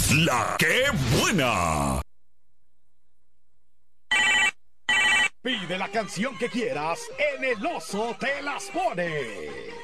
La que buena. Pide la canción que quieras, en El Oso te las pone.